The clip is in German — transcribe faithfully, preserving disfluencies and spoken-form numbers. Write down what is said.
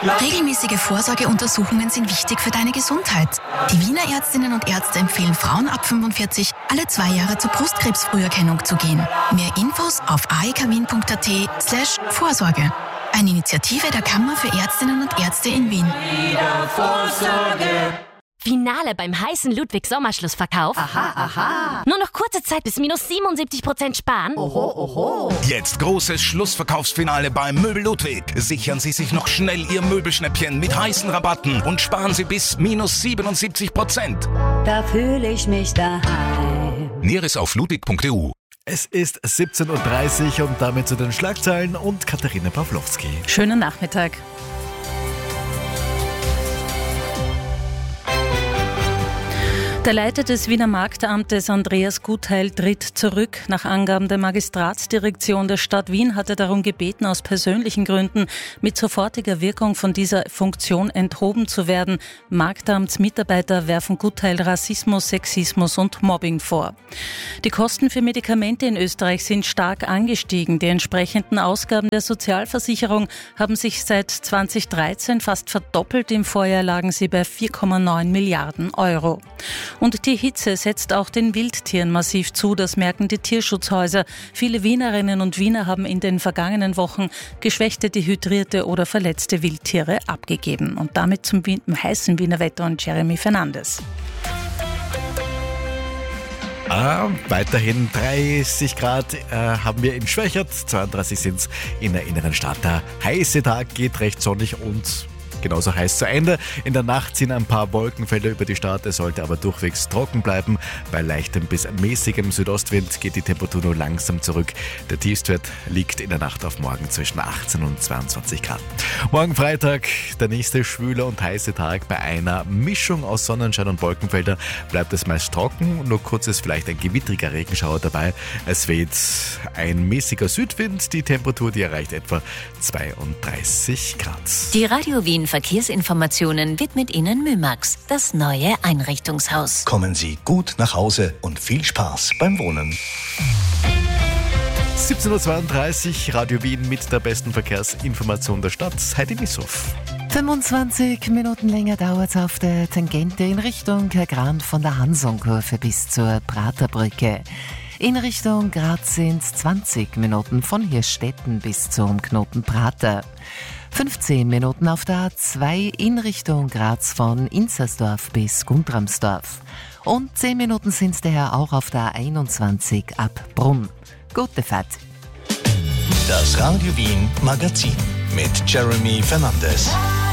Regelmäßige Vorsorgeuntersuchungen sind wichtig für deine Gesundheit. Die Wiener Ärztinnen und Ärzte empfehlen Frauen ab fünfundvierzig, alle zwei Jahre zur Brustkrebsfrüherkennung zu gehen. Mehr Infos auf aekwien.at slash Vorsorge. Eine Initiative der Kammer für Ärztinnen und Ärzte in Wien. Finale beim heißen Ludwig-Sommerschlussverkauf. Aha, aha. Nur noch kurze Zeit bis minus siebenundsiebzig Prozent sparen. Oho, oho. Jetzt großes Schlussverkaufsfinale beim Möbel Ludwig. Sichern Sie sich noch schnell Ihr Möbelschnäppchen mit heißen Rabatten und sparen Sie bis minus siebenundsiebzig Prozent. Da fühle ich mich daheim. Näheres auf ludwig punkt e u. Es ist siebzehn Uhr dreißig und damit zu den Schlagzeilen und Katharina Pawlowski. Schönen Nachmittag. Der Leiter des Wiener Marktamtes, Andreas Gutheil, tritt zurück. Nach Angaben der Magistratsdirektion der Stadt Wien hat er darum gebeten, aus persönlichen Gründen mit sofortiger Wirkung von dieser Funktion enthoben zu werden. Marktamtsmitarbeiter werfen Gutheil Rassismus, Sexismus und Mobbing vor. Die Kosten für Medikamente in Österreich sind stark angestiegen. Die entsprechenden Ausgaben der Sozialversicherung haben sich seit zweitausenddreizehn fast verdoppelt. Im Vorjahr lagen sie bei vier Komma neun Milliarden Euro. Und die Hitze setzt auch den Wildtieren massiv zu, das merken die Tierschutzhäuser. Viele Wienerinnen und Wiener haben in den vergangenen Wochen geschwächte, dehydrierte oder verletzte Wildtiere abgegeben. Und damit zum heißen Wiener Wetter und Jeremy Fernandes. Ah, weiterhin dreißig Grad äh, haben wir in Schwächert, zweiunddreißig sind es in der inneren Stadt. Der heiße Tag geht recht sonnig und genauso heiß zu Ende. In der Nacht ziehen ein paar Wolkenfelder über die Stadt, es sollte aber durchwegs trocken bleiben. Bei leichtem bis mäßigem Südostwind geht die Temperatur nur langsam zurück. Der Tiefstwert liegt in der Nacht auf morgen zwischen achtzehn und zweiundzwanzig Grad. Morgen Freitag, der nächste schwüle und heiße Tag. Bei einer Mischung aus Sonnenschein und Wolkenfelder bleibt es meist trocken. Nur kurz ist vielleicht ein gewittriger Regenschauer dabei. Es weht ein mäßiger Südwind. Die Temperatur, die erreicht etwa zweiunddreißig Grad. Die Radio Wien Verkehrsinformationen widmet Ihnen Mümax, das neue Einrichtungshaus. Kommen Sie gut nach Hause und viel Spaß beim Wohnen. siebzehn Uhr zweiunddreißig, Radio Wien mit der besten Verkehrsinformation der Stadt. Heidi Missoff. fünfundzwanzig Minuten länger dauert es auf der Tangente in Richtung Gran von der Hansonkurve bis zur Praterbrücke. In Richtung Graz sind es zwanzig Minuten von Hirstetten bis zum Knoten Prater. fünfzehn Minuten auf der A zwei in Richtung Graz von Inzersdorf bis Guntramsdorf. Und zehn Minuten sind es daher auch auf der A einundzwanzig ab Brunn. Gute Fahrt. Das Radio Wien Magazin mit Jeremy Fernandes.